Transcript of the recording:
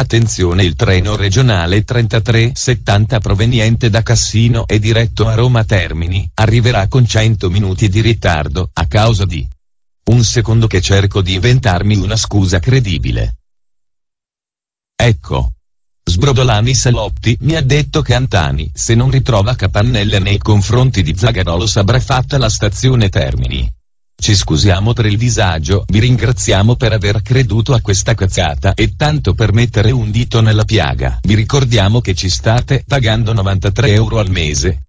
Attenzione, il treno regionale 3370 proveniente da Cassino e diretto a Roma Termini, arriverà con 100 minuti di ritardo, a causa di... Un secondo che cerco di inventarmi una scusa credibile. Ecco. Sbrodolani Salotti mi ha detto che Antani, se non ritrova capannelle nei confronti di Zagarolo, saprà fatta la stazione Termini. Ci scusiamo per il disagio, vi ringraziamo per aver creduto a questa cazzata e tanto per mettere un dito nella piaga. Vi ricordiamo che ci state pagando 93 euro al mese,